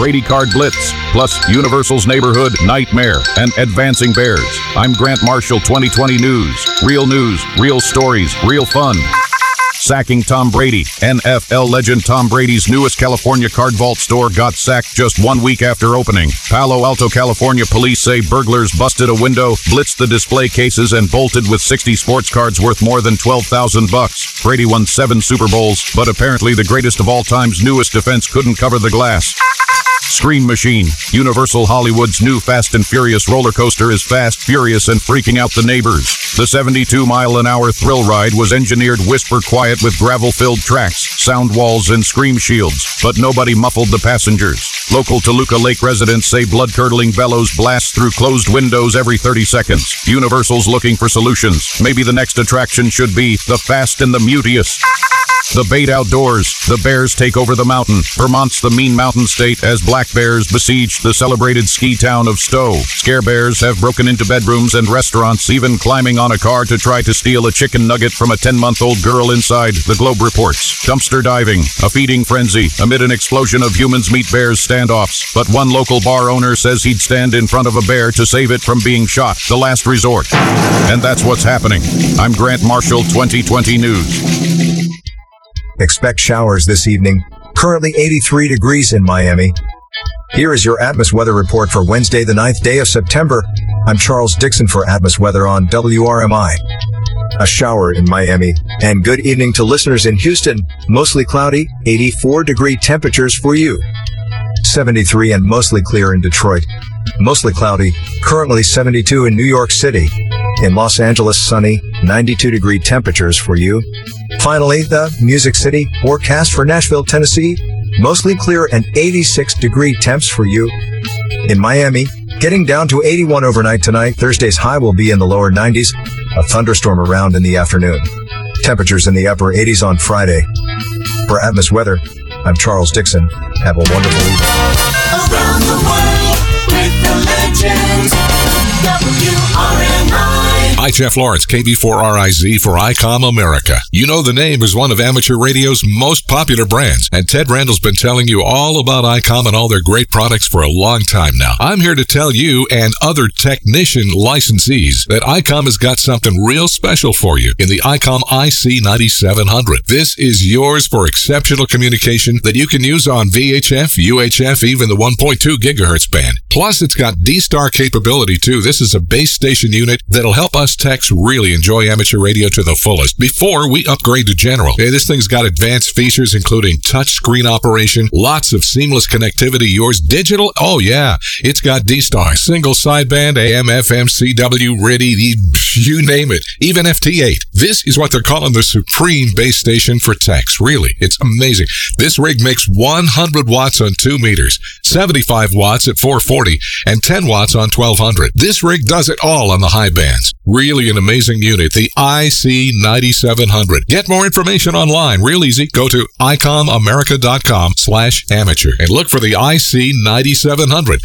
Brady Card Blitz, plus Universal's Neighborhood Nightmare and Advancing Bears. I'm Grant Marshall, 2020 News. Real stories, real fun. Sacking Tom Brady. NFL legend Tom Brady's newest California card vault store got sacked just 1 week after opening. Palo Alto, California police say burglars busted a window, blitzed the display cases, and bolted with 60 sports cards worth more than $12,000. Brady won 7 Super Bowls, but apparently the greatest of all time's newest defense couldn't cover the glass. Scream Machine. Universal Hollywood's new Fast and Furious roller coaster is fast, furious, and freaking out the neighbors. The 72-mile-an-hour thrill ride was engineered whisper quiet with gravel-filled tracks, sound walls, and scream shields, but nobody muffled the passengers. Local Toluca Lake residents say blood-curdling bellows blast through closed windows every 30 seconds. Universal's looking for solutions. Maybe the next attraction should be the Fast and the Mutious. The Bait Outdoors. The bears take over the mountain. Vermont's the Mean Mountain State as black bears besiege the celebrated ski town of Stowe. Scare bears have broken into bedrooms and restaurants, even climbing on a car to try to steal a chicken nugget from a 10-month-old girl inside, the Globe reports. Dumpster diving. A feeding frenzy amid an explosion of humans meet bears standoffs. But one local bar owner says he'd stand in front of a bear to save it from being shot. The last resort. And that's what's happening. I'm Grant Marshall, 2020 News. Expect showers this evening. Currently 83 degrees in Miami. Here is your Atmos weather report for Wednesday, the 9th day of September. I'm Charles Dixon for Atmos Weather on WRMI. A shower in Miami. And good evening to listeners in Houston. Mostly cloudy, 84-degree temperatures for you. 73 and mostly clear in Detroit. Mostly cloudy, currently 72 in New York City. In Los Angeles, sunny, 92-degree temperatures for you. Finally, the Music City forecast for Nashville, Tennessee, mostly clear and 86-degree temps for you. In Miami, getting down to 81 overnight tonight. Thursday's high will be in the lower 90s, a thunderstorm around in the afternoon. Temperatures in the upper 80s on Friday. For Atmos Weather, I'm Charles Dixon. Have a wonderful evening. Around the world with the legends, WRMI. Hi, Jeff Lawrence, KB4RIZ for ICOM America. You know the name is one of amateur radio's most popular brands, and Ted Randall's been telling you all about ICOM and all their great products for a long time now. I'm here to tell you and other technician licensees that ICOM has got something real special for you in the ICOM IC9700. This is yours for exceptional communication that you can use on VHF, UHF, even the 1.2 gigahertz band. Plus, it's got D-Star capability, too. This is a base station unit that'll help us techs really enjoy amateur radio to the fullest before we upgrade to general. Hey, this thing's got advanced features including touch screen operation, lots of seamless connectivity, yours digital. Oh yeah, it's got D-Star, single sideband, AM, FM, CW, RIDI, you name it, even FT8. This is what they're calling the supreme base station for techs. Really, it's amazing. This rig makes 100 watts on 2 meters, 75 watts at 440, and 10 watts on 1200. This rig does it all on the high bands. Really an amazing unit, the IC9700. Get more information online, real easy. Go to ICOMAmerica.com/amateur and look for the IC9700.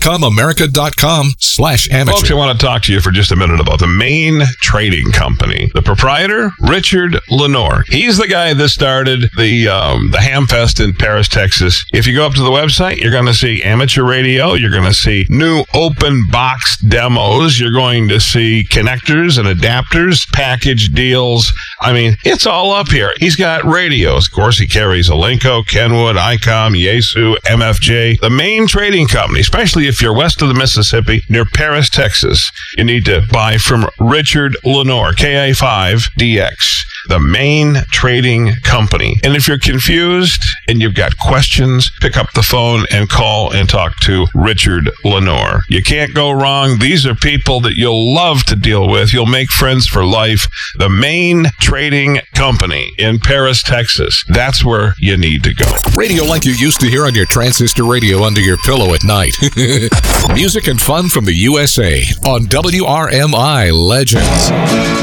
ICOMAmerica.com/amateur. Folks, I want to talk to you for just a minute about the Main Trading Company. The proprietor, Richard Lenore. He's the guy that started the Hamfest in Paris, Texas. If you go up to the website, you're going to see amateur radio. You're going to see new open box demos. You're going to see connectors and adapters, package deals. I mean, it's all up here. He's got radios. Of course, he carries Alinco, Kenwood, ICOM, Yaesu, MFJ. The Main Trading Company, especially if you're west of the Mississippi, near Paris, Texas, you need to buy from Richard Lenore, KA5DX. The Main Trading Company. And if you're confused and you've got questions, pick up the phone and call and talk to Richard Lenore. You can't go wrong. These are people that you'll love to deal with. You'll make friends for life. The Main Trading Company in Paris, Texas. That's where you need to go. Radio like you used to hear on your transistor radio under your pillow at night. Music and fun from the USA on WRMI Legends.